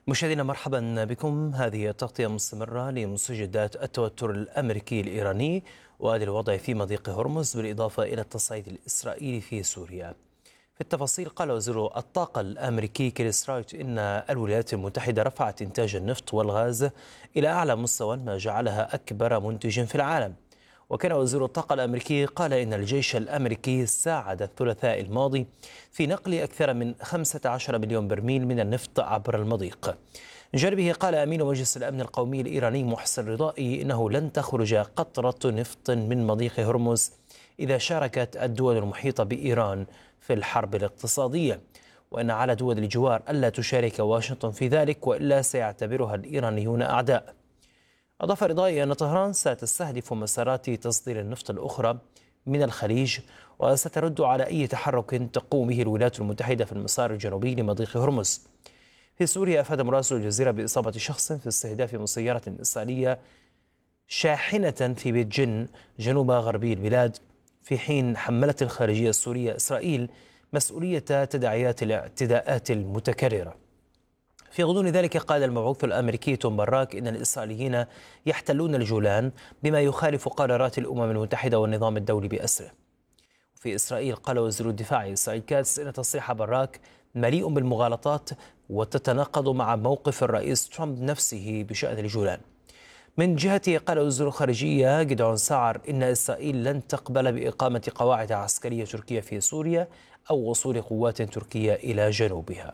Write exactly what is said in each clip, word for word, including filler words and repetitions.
مشاهدينا مرحبا بكم. هذه تغطية مستمرة لمستجدات التوتر الأمريكي الإيراني وهذا الوضع في مضيق هرمز بالإضافة إلى التصعيد الإسرائيلي في سوريا. في التفاصيل قال وزير الطاقة الأمريكي كريس رايت إن الولايات المتحدة رفعت إنتاج النفط والغاز إلى أعلى مستوى ما جعلها أكبر منتج في العالم. وكان وزير الطاقة الأمريكي قال إن الجيش الأمريكي ساعد الثلاثاء الماضي في نقل أكثر من خمسة عشر مليون برميل من النفط عبر المضيق. من جانبه قال أمين مجلس الأمن القومي الإيراني محسن رضائي إنه لن تخرج قطرة نفط من مضيق هرمز إذا شاركت الدول المحيطة بإيران في الحرب الاقتصادية، وأن على دول الجوار ألا تشارك واشنطن في ذلك وإلا سيعتبرها الإيرانيون أعداء. أضاف رضائي أن طهران ستستهدف مسارات تصدير النفط الأخرى من الخليج وسترد على أي تحرك تقوم به الولايات المتحدة في المسار الجنوبي لمضيق هرمز. في سوريا أفاد مراسل الجزيرة بإصابة شخص في استهداف من سيارة إسرائيلية شاحنة في بيت جن جنوب غربي البلاد، في حين حملت الخارجية السورية إسرائيل مسؤولية تداعيات الاعتداءات المتكررة. في غضون ذلك قال المبعوث الأمريكي توم باراك إن الإسرائيليين يحتلون الجولان بما يخالف قرارات الأمم المتحدة والنظام الدولي بأسره. في إسرائيل قال وزير الدفاع إسرائيل كاتس إن تصريح باراك مليء بالمغالطات وتتناقض مع موقف الرئيس ترامب نفسه بشأن الجولان. من جهته قال وزير الخارجية جدعون سعر إن إسرائيل لن تقبل بإقامة قواعد عسكرية تركية في سوريا أو وصول قوات تركية إلى جنوبها.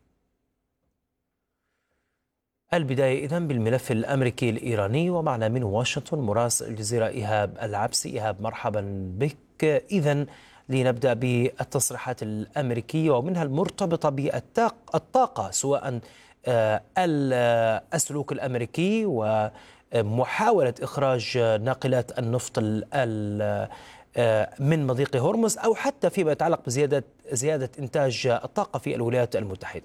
البداية إذن بالملف الأمريكي الإيراني، ومعنا من واشنطن مراسل الجزيرة إيهاب العبسي. إيهاب مرحبا بك. إذن لنبدأ بالتصريحات الأمريكية ومنها المرتبطة بالطاقة، سواء السلوك الأمريكي ومحاولة إخراج ناقلات النفط من مضيق هرمز أو حتى فيما يتعلق بزيادة زيادة إنتاج الطاقة في الولايات المتحدة.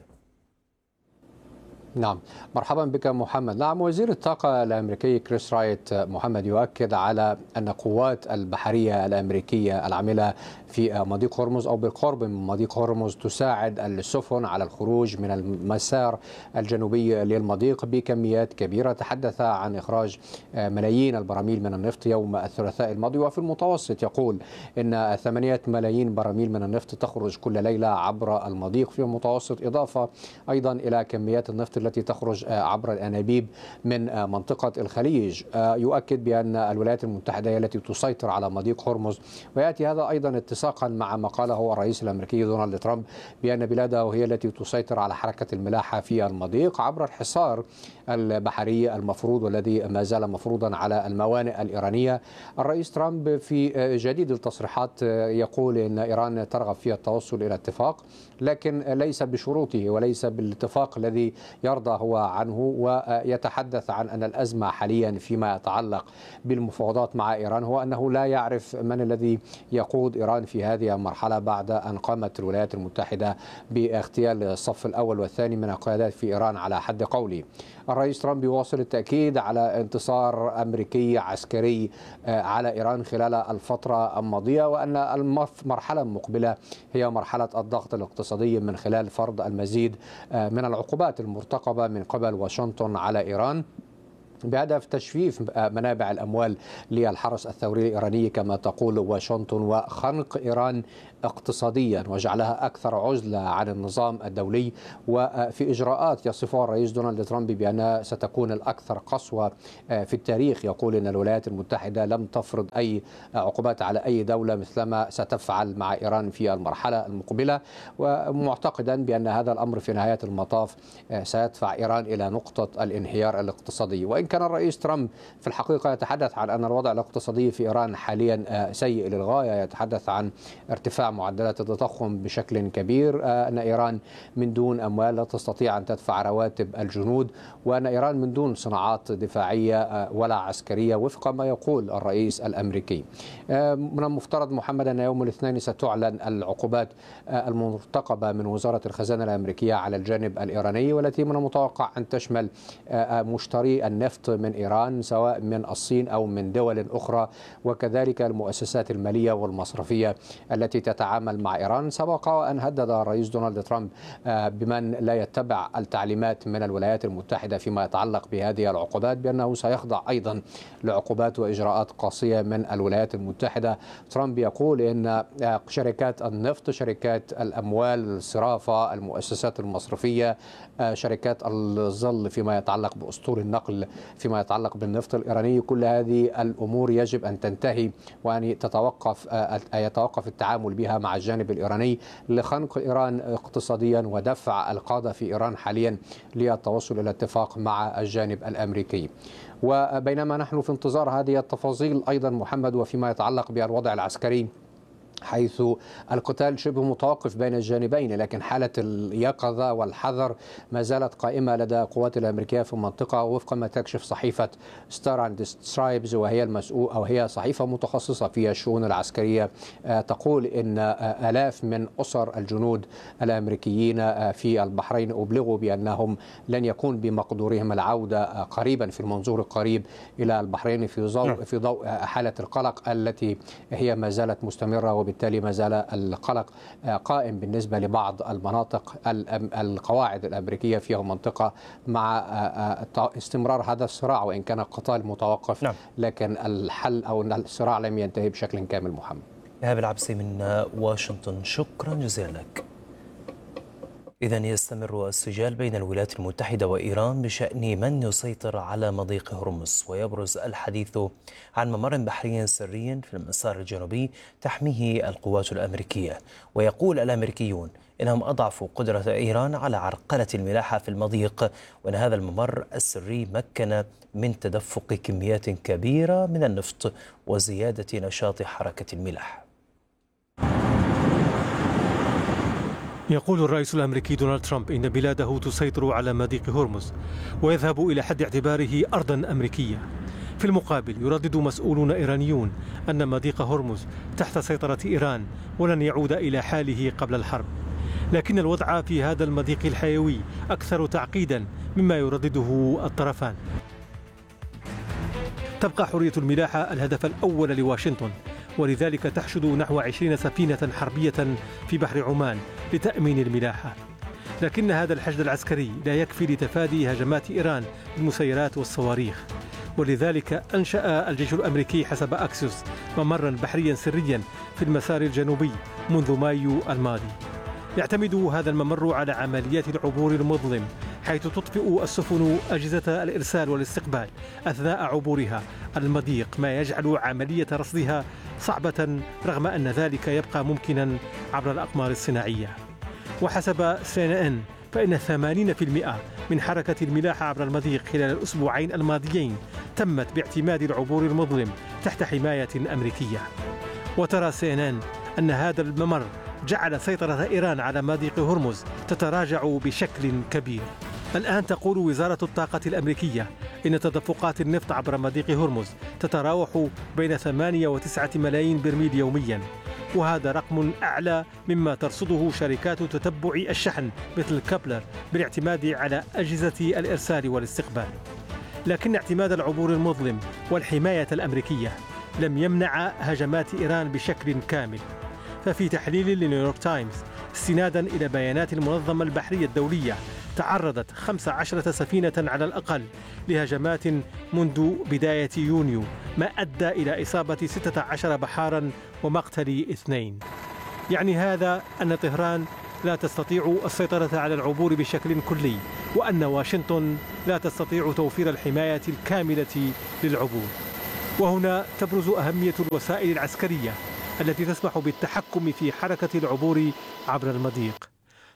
نعم، مرحبا بك محمد. نعم، وزير الطاقة الأمريكي كريس رايت محمد يؤكد على أن قوات البحرية الأمريكية العاملة في مضيق هرمز أو بالقرب من مضيق هرمز تساعد السفن على الخروج من المسار الجنوبي للمضيق بكميات كبيرة. تحدث عن إخراج ملايين البراميل من النفط يوم الثلاثاء الماضي، وفي المتوسط يقول إن ثمانية ملايين براميل من النفط تخرج كل ليلة عبر المضيق في المتوسط، إضافة أيضا إلى كميات النفط التي تخرج عبر الأنابيب من منطقة الخليج. يؤكد بأن الولايات المتحدة هي التي تسيطر على مضيق هرمز، ويأتي هذا أيضا اتساقا مع ما قاله الرئيس الأمريكي دونالد ترامب بأن بلاده هي التي تسيطر على حركة الملاحة في المضيق عبر الحصار البحري المفروض والذي ما زال مفروضا على الموانئ الإيرانية. الرئيس ترامب في جديد التصريحات يقول أن إيران ترغب في التوصل إلى اتفاق، لكن ليس بشروطه وليس بالاتفاق الذي يرضى هو عنه، ويتحدث عن أن الأزمة حاليا فيما يتعلق بالمفاوضات مع إيران هو أنه لا يعرف من الذي يقود إيران في هذه المرحلة بعد أن قامت الولايات المتحدة باغتيال الصف الأول والثاني من القيادات في إيران على حد قولي. الرئيس ترامب يواصل التأكيد على انتصار أمريكي عسكري على إيران خلال الفترة الماضية، وأن المرحلة المقبلة هي مرحلة الضغط الاقتصادي من خلال فرض المزيد من العقوبات المرتقبة من قبل واشنطن على إيران بهدف تجفيف منابع الأموال للحرس الثوري الإيراني كما تقول واشنطن، وخنق إيران اقتصاديا وجعلها أكثر عزلة عن النظام الدولي، وفي إجراءات يصفها الرئيس دونالد ترامب بأنها ستكون الأكثر قسوة في التاريخ. يقول أن الولايات المتحدة لم تفرض أي عقوبات على أي دولة مثلما ستفعل مع إيران في المرحلة المقبلة، ومعتقدا بأن هذا الأمر في نهاية المطاف سيدفع إيران إلى نقطة الانهيار الاقتصادي. وإن كان الرئيس ترامب في الحقيقة يتحدث عن أن الوضع الاقتصادي في إيران حاليا سيء للغاية، يتحدث عن ارتفاع معدلات التضخم بشكل كبير، أن إيران من دون أموال لا تستطيع أن تدفع رواتب الجنود، وأن إيران من دون صناعات دفاعية ولا عسكرية وفق ما يقول الرئيس الأمريكي. من المفترض محمد أن يوم الاثنين ستعلن العقوبات المرتقبة من وزارة الخزانة الأمريكية على الجانب الإيراني، والتي من المتوقع أن تشمل مشتري النفط النفط من إيران سواء من الصين أو من دول أخرى، وكذلك المؤسسات المالية والمصرفية التي تتعامل مع إيران. سبق أن هدد الرئيس دونالد ترامب بمن لا يتبع التعليمات من الولايات المتحدة فيما يتعلق بهذه العقوبات بأنه سيخضع أيضا لعقوبات وإجراءات قاسية من الولايات المتحدة. ترامب يقول إن شركات النفط، شركات الأموال الصرافة، المؤسسات المصرفية، شركات الظل فيما يتعلق بأسطول النقل فيما يتعلق بالنفط الإيراني، كل هذه الأمور يجب أن تنتهي وأن تتوقف يتوقف التعامل بها مع الجانب الإيراني لخنق إيران اقتصاديا ودفع القادة في إيران حاليا للتوصل إلى اتفاق مع الجانب الأمريكي. وبينما نحن في انتظار هذه التفاصيل أيضا محمد، وفيما يتعلق بالوضع العسكري حيث القتال شبه متوقف بين الجانبين، لكن حالة اليقظة والحذر ما زالت قائمة لدى القوات الأمريكية في المنطقة، وفق ما تكشف صحيفة ستار اند سترايبز، وهي المسؤول أو هي صحيفة متخصصة في الشؤون العسكرية، تقول إن آلاف من أسر الجنود الأمريكيين في البحرين أبلغوا بأنهم لن يكون بمقدورهم العودة قريبا في المنظور القريب إلى البحرين في ضوء في ضوء حالة القلق التي هي ما زالت مستمرة، وبالتالي ما زال القلق قائم بالنسبة لبعض المناطق القواعد الأمريكية في المنطقة مع استمرار هذا الصراع، وإن كان القتال متوقف نعم. لكن الحل أو الصراع لم ينتهي بشكل كامل. محمد إيهاب العبسي من واشنطن، شكرا جزيلا لك. إذن يستمر السجال بين الولايات المتحدة وإيران بشأن من يسيطر على مضيق هرمز، ويبرز الحديث عن ممر بحري سري في المسار الجنوبي تحميه القوات الأمريكية. ويقول الأمريكيون إنهم أضعفوا قدرة إيران على عرقلة الملاحة في المضيق، وأن هذا الممر السري مكن من تدفق كميات كبيرة من النفط وزيادة نشاط حركة الملاحة. يقول الرئيس الأمريكي دونالد ترامب إن بلاده تسيطر على مضيق هرمز ويذهب إلى حد اعتباره أرضا أمريكية. في المقابل يردد مسؤولون إيرانيون أن مضيق هرمز تحت سيطرة إيران ولن يعود إلى حاله قبل الحرب، لكن الوضع في هذا المضيق الحيوي أكثر تعقيدا مما يردده الطرفان. تبقى حرية الملاحة الهدف الأول لواشنطن، ولذلك تحشد نحو عشرين سفينة حربية في بحر عمان لتأمين الملاحة. لكن هذا الحشد العسكري لا يكفي لتفادي هجمات إيران بالمسيرات والصواريخ، ولذلك أنشأ الجيش الأمريكي حسب أكسيوس ممرا بحريا سريا في المسار الجنوبي منذ مايو الماضي. يعتمد هذا الممر على عمليات العبور المظلم، حيث تطفئ السفن أجهزة الإرسال والاستقبال أثناء عبورها المضيق، ما يجعل عملية رصدها صعبة رغم أن ذلك يبقى ممكنا عبر الأقمار الصناعية. وحسب سي إن إن فإن ثمانين بالمئة من حركة الملاحة عبر المضيق خلال الأسبوعين الماضيين تمت باعتماد العبور المظلم تحت حماية أمريكية. وترى سي إن إن أن هذا الممر جعل سيطرة إيران على مضيق هرمز تتراجع بشكل كبير. الآن تقول وزارة الطاقة الأمريكية إن تدفقات النفط عبر مضيق هرمز تتراوح بين ثمانية وتسعة ملايين برميل يوميا، وهذا رقم أعلى مما ترصده شركات تتبع الشحن مثل كابلر بالاعتماد على أجهزة الإرسال والاستقبال. لكن اعتماد العبور المظلم والحماية الأمريكية لم يمنع هجمات إيران بشكل كامل. ففي تحليل لنيويورك تايمز استنادا إلى بيانات المنظمة البحرية الدولية، تعرضت خمس عشرة سفينة على الأقل لهجمات منذ بداية يونيو، ما أدى إلى إصابة ستة عشر بحارا ومقتل اثنين. يعني هذا أن طهران لا تستطيع السيطرة على العبور بشكل كلي، وأن واشنطن لا تستطيع توفير الحماية الكاملة للعبور. وهنا تبرز أهمية الوسائل العسكرية التي تسمح بالتحكم في حركة العبور عبر المضيق.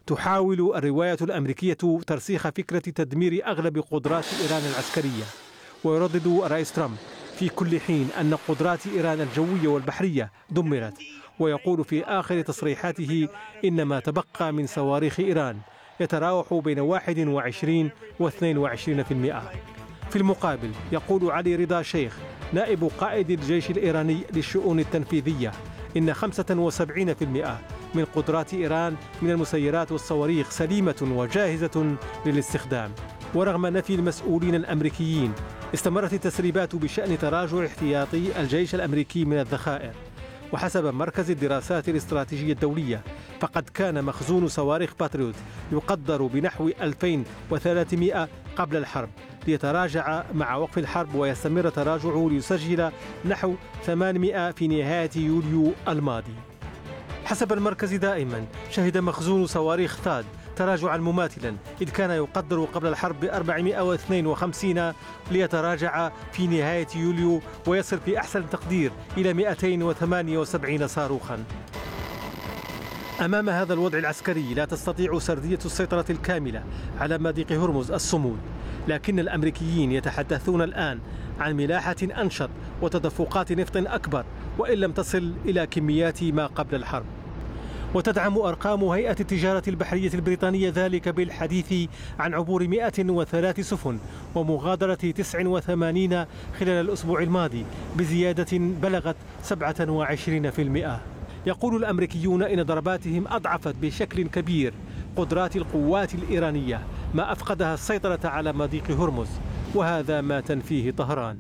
تحاول الرواية الأمريكية ترسيخ فكرة تدمير أغلب قدرات إيران العسكرية، ويردد الرئيس ترامب في كل حين أن قدرات إيران الجوية والبحرية دمرت، ويقول في آخر تصريحاته إن ما تبقى من صواريخ إيران يتراوح بين واحد وعشرين واثنين وعشرين بالمئة. في المقابل يقول علي رضا شيخ نائب قائد الجيش الإيراني للشؤون التنفيذية إن خمسة وسبعين بالمئة من قدرات إيران من المسيرات والصواريخ سليمة وجاهزة للاستخدام. ورغم نفي المسؤولين الأمريكيين استمرت التسريبات بشأن تراجع احتياطي الجيش الأمريكي من الذخائر. وحسب مركز الدراسات الاستراتيجية الدولية فقد كان مخزون صواريخ باتريوت يقدر بنحو ألفين وثلاثمئة قبل الحرب، ليتراجع مع وقف الحرب ويستمر تراجعه ليسجل نحو ثمانمئة في نهاية يوليو الماضي. حسب المركز دائما شهد مخزون صواريخ ثاد تراجعا مماثلا، إذ كان يقدر قبل الحرب ب أربعمئة واثنين وخمسين ليتراجع في نهاية يوليو ويصل في أحسن تقدير إلى مئتين وثمانية وسبعين صاروخا. أمام هذا الوضع العسكري لا تستطيع سردية السيطرة الكاملة على مضيق هرمز الصمود، لكن الأمريكيين يتحدثون الآن عن ملاحة أنشط وتدفقات نفط أكبر، وإن لم تصل إلى كميات ما قبل الحرب. وتدعم أرقام هيئة التجارة البحرية البريطانية ذلك بالحديث عن عبور مئة وثلاث سفن ومغادرة تسع وثمانين خلال الأسبوع الماضي بزيادة بلغت سبعة وعشرين بالمئة. يقول الأمريكيون إن ضرباتهم أضعفت بشكل كبير قدرات القوات الإيرانية، ما أفقدها السيطرة على مضيق هرمز، وهذا ما تنفيه طهران.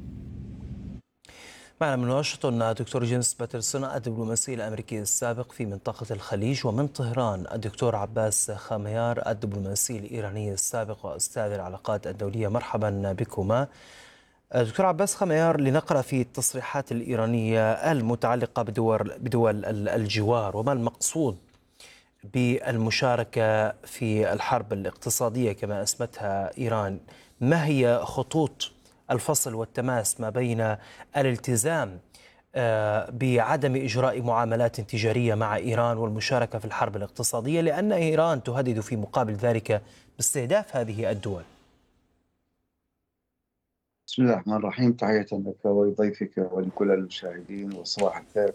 معنا من واشنطن دكتور جيمس باترسون الدبلوماسي الأمريكي السابق في منطقة الخليج، ومن طهران الدكتور عباس خاميار الدبلوماسي الإيراني السابق وأستاذ العلاقات الدولية. مرحبا بكما. دكتور عباس خاميار، لنقرأ في التصريحات الإيرانية المتعلقة بدول, بدول الجوار، وما المقصود بالمشاركة في الحرب الاقتصادية كما أسمتها إيران؟ ما هي خطوط الفصل والتماس ما بين الالتزام بعدم إجراء معاملات تجارية مع إيران والمشاركة في الحرب الاقتصادية، لأن إيران تهدد في مقابل ذلك باستهداف هذه الدول؟ بسم الله الرحمن الرحيم. تحية لك ولضيفك ولكل المشاهدين وصباح الخير.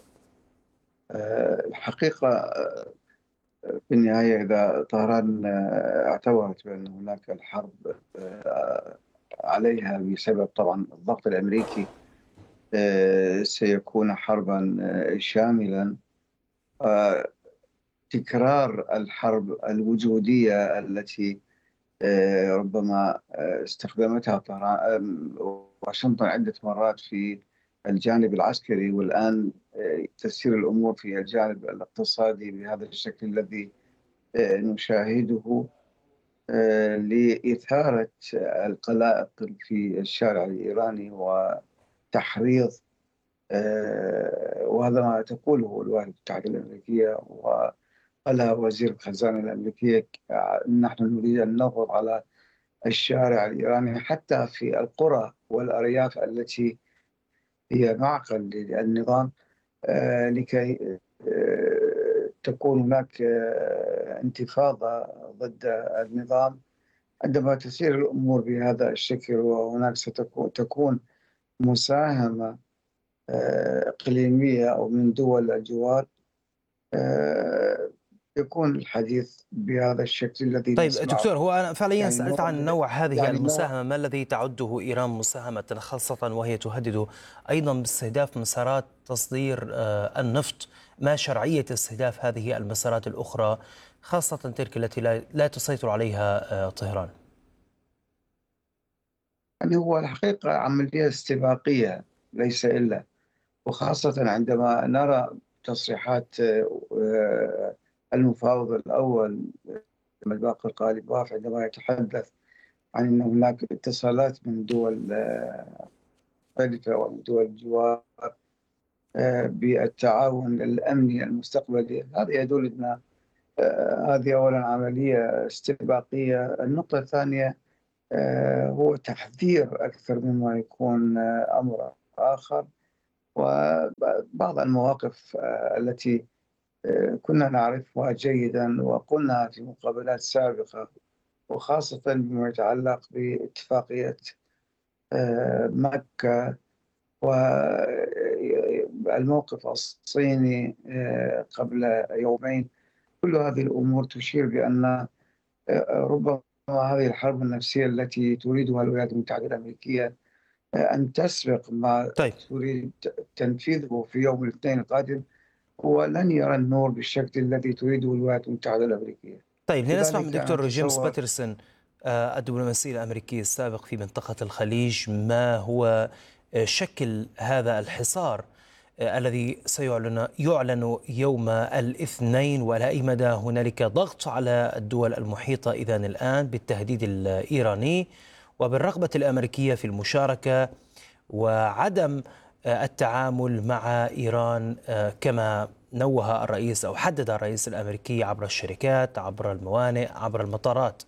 الحقيقة في النهاية إذا طهران اعتبرت بأن هناك الحرب عليها بسبب طبعا الضغط الأمريكي سيكون حربا شاملا، تكرار الحرب الوجودية التي ربما استخدمتها طهران واشنطن عدة مرات في الجانب العسكري، والآن تسير الأمور في الجانب الاقتصادي بهذا الشكل الذي نشاهده لإثارة القلائق في الشارع الإيراني وتحريض، وهذا ما تقوله الولايات المتحدة الأمريكية وقالها وزير الخزانة الأمريكية: نحن نريد أن نضغط على الشارع الإيراني حتى في القرى والأرياف التي هي معقل للنظام لكي تكون هناك انتفاضة ضد النظام. عندما تسير الأمور بهذا الشكل وهناك ستكون تكون مساهمة إقليمية أو من دول الجوار، يكون الحديث بهذا الشكل الذي طيب نسمعه. دكتور، هو أنا فعليا يعني سألت عن نوع هذه يعني المساهمة، ما الذي تعده إيران مساهمة، خاصة وهي تهدد أيضا باستهداف مسارات تصدير النفط؟ ما شرعية استهداف هذه المسارات الأخرى، خاصة تلك التي لا تسيطر عليها طهران؟ يعني هو الحقيقة عملية استباقية ليس إلا، وخاصة عندما نرى تصريحات المفاوض الأول باقر غالباف عندما يتحدث عن أن هناك اتصالات من دول مختلفة ومن دول الجوار بالتعاون الأمني المستقبلي. هذا يدل أن هذه أولا عملية استباقية. النقطة الثانية هو تحذير أكثر مما يكون أمر آخر، وبعض المواقف التي كنا نعرفها جيدا وقلنا في مقابلات سابقة، وخاصة بما يتعلق باتفاقية مكة والموقف الصيني قبل يومين. كل هذه الأمور تشير بأن ربما هذه الحرب النفسية التي تريدها الولايات المتحدة الأمريكية أن تسبق ما طيب. تريد تنفيذه في يوم الاثنين القادم، ولن يرى النور بالشكل الذي تريده الولايات المتحدة الأمريكية. طيب لنسمع من دكتور جيمس باترسون الدبلوماسي الأمريكي السابق في منطقة الخليج، ما هو شكل هذا الحصار الذي سيعلن يعلن يوم الاثنين، وإلى أي مدى هنالك ضغط على الدول المحيطة إذن الآن بالتهديد الإيراني وبالرغبة الأمريكية في المشاركة وعدم التعامل مع إيران كما نوه الرئيس أو حدد الرئيس الأمريكي عبر الشركات، عبر الموانئ، عبر المطارات.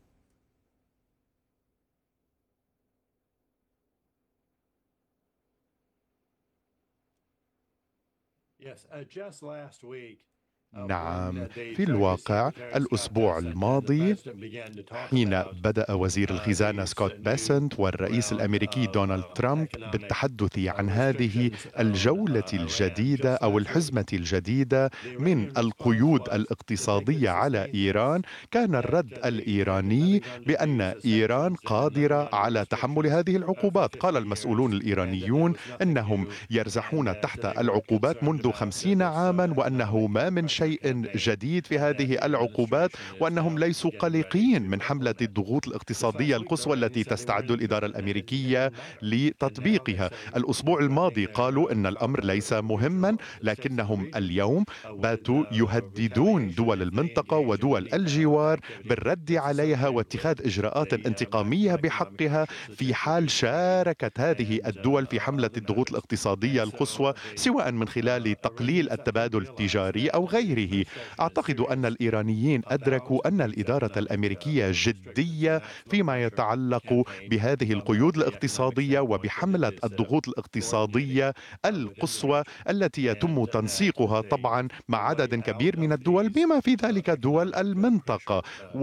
نعم، في الواقع الأسبوع الماضي حين بدأ وزير الخزانة سكوت بيسنت والرئيس الأمريكي دونالد ترامب بالتحدث عن هذه الجولة الجديدة أو الحزمة الجديدة من القيود الاقتصادية على إيران، كان الرد الإيراني بأن إيران قادرة على تحمل هذه العقوبات. قال المسؤولون الإيرانيون أنهم يرزحون تحت العقوبات منذ خمسين عاما، وأنه ما من شيء جديد في هذه العقوبات، وأنهم ليسوا قلقين من حملة الضغوط الاقتصادية القصوى التي تستعد الإدارة الأمريكية لتطبيقها. الأسبوع الماضي قالوا أن الأمر ليس مهما، لكنهم اليوم باتوا يهددون دول المنطقة ودول الجوار بالرد عليها واتخاذ إجراءات انتقامية بحقها في حال شاركت هذه الدول في حملة الضغوط الاقتصادية القصوى، سواء من خلال تقليل التبادل التجاري أو غيره. أعتقد أن الإيرانيين أدركوا أن الإدارة الأمريكية جدية فيما يتعلق بهذه القيود الاقتصادية وبحملة الضغوط الاقتصادية القصوى التي يتم تنسيقها طبعا مع عدد كبير من الدول بما في ذلك دول المنطقة.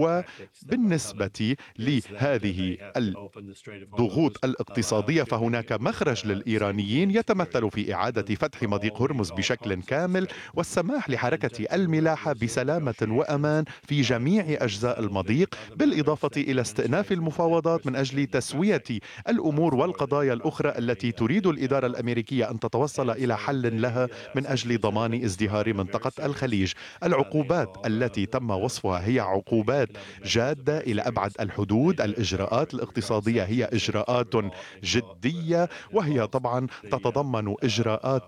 وبالنسبة لهذه الضغوط الاقتصادية فهناك مخرج للإيرانيين يتمثل في إعادة فتح مضيق هرمز بشكل كامل والسماح لحركة الملاحة بسلامة وأمان في جميع أجزاء المضيق، بالإضافة إلى استئناف المفاوضات من أجل تسوية الأمور والقضايا الأخرى التي تريد الإدارة الأمريكية أن تتوصل إلى حل لها من أجل ضمان ازدهار منطقة الخليج. العقوبات التي تم وصفها هي عقوبات جادة إلى أبعد الحدود. الإجراءات الاقتصادية هي إجراءات جدية، وهي طبعا تتضمن إجراءات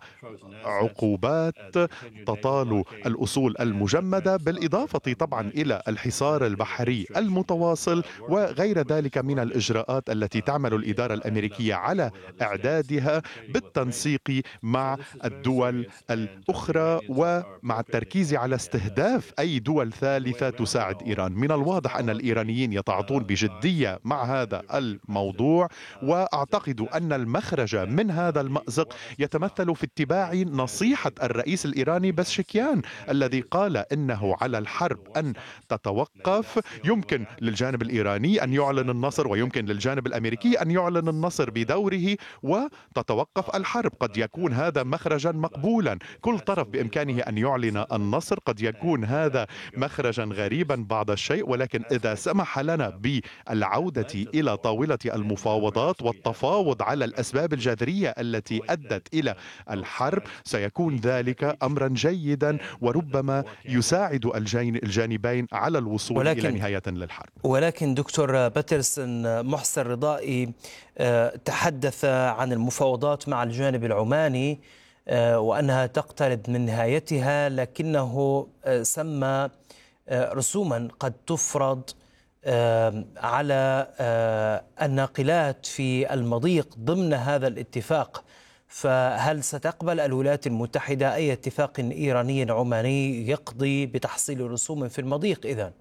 وعقوبات تطال الأصول المجمدة، بالإضافة طبعا إلى الحصار البحري المتواصل وغير ذلك من الإجراءات التي تعمل الإدارة الأمريكية على إعدادها بالتنسيق مع الدول الأخرى ومع التركيز على استهداف أي دول ثالثة تساعد إيران. من الواضح أن الإيرانيين يتعاطون بجدية مع هذا الموضوع، وأعتقد أن المخرج من هذا المأزق يتمثل في اتباع نصيحة الرئيس الإيراني بشكيان الذي قال إنه على الحرب أن تتوقف. يمكن للجانب الإيراني أن يعلن النصر ويمكن للجانب الأمريكي أن يعلن النصر بدوره وتتوقف الحرب. قد يكون هذا مخرجا مقبولا، كل طرف بإمكانه أن يعلن النصر. قد يكون هذا مخرجا غريبا بعض الشيء، ولكن إذا سمح لنا بالعودة إلى طاولة المفاوضات والتفاوض على الأسباب الجذرية التي أدت إلى الحرب سيكون ذلك أمرا جيدا وربما يساعد الجانبين على الوصول ولكن إلى نهاية للحرب. ولكن دكتور باترسون، محسن رضائي تحدث عن المفاوضات مع الجانب العماني وأنها تقترب من نهايتها، لكنه سمى رسوما قد تفرض على الناقلات في المضيق ضمن هذا الاتفاق. فهل ستقبل الولايات المتحدة أي اتفاق إيراني عماني يقضي بتحصيل رسوم في المضيق إذن؟